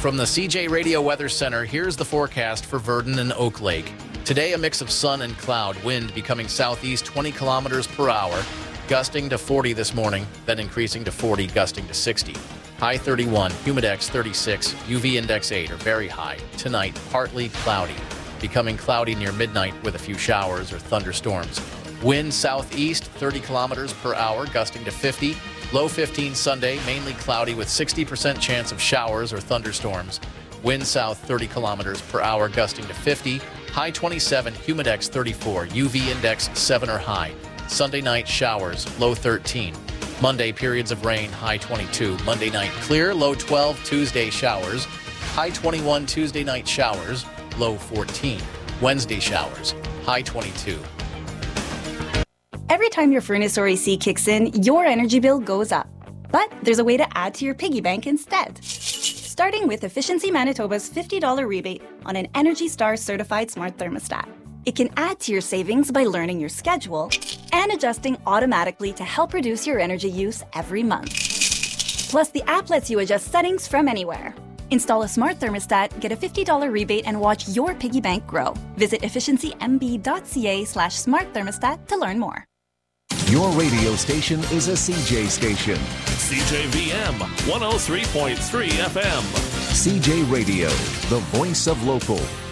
From the CJ Radio Weather Center, here's the forecast for Verdon and Oak Lake. Today, a mix of sun and cloud, wind becoming southeast 20 kilometers per hour, gusting to 40 this morning, then increasing to 40, gusting to 60. High 31, humidex 36, UV index 8 or very high. Tonight, partly cloudy, becoming cloudy near midnight with a few showers or thunderstorms. Wind southeast 30 kilometers per hour, gusting to 50. Low 15 Sunday, mainly cloudy with 60% chance of showers or thunderstorms. Wind south 30 kilometers per hour, gusting to 50. High 27, humidex 34, UV index 7 or high. Sunday night showers, low 13. Monday periods of rain, high 22. Monday night clear, low 12. Tuesday showers, high 21. Tuesday night showers, low 14. Wednesday showers, high 22. Every time your furnace or AC kicks in, your energy bill goes up. But there's a way to add to your piggy bank instead. Starting with Efficiency Manitoba's $50 rebate on an Energy Star certified smart thermostat. It can add to your savings by learning your schedule and adjusting automatically to help reduce your energy use every month. Plus, the app lets you adjust settings from anywhere. Install a smart thermostat, get a $50 rebate, and watch your piggy bank grow. Visit efficiencymb.ca/smart thermostat to learn more. Your radio station is a CJ station. CJVM 103.3 FM. CJ Radio, the voice of local.